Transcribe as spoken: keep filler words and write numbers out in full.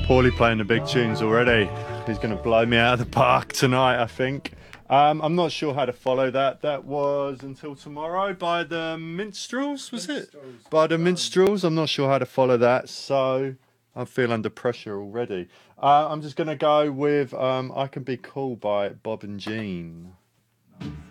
Paulie playing the big tunes already. He's going to blow me out of the park tonight, I think. Um, I'm not sure how to follow that. That was Until Tomorrow by the Minstrels, was Minstrels. it? By the Minstrels. I'm not sure how to follow that, so I feel under pressure already. Uh, I'm just going to go with um, I Can Be Cool by Bob and Jean.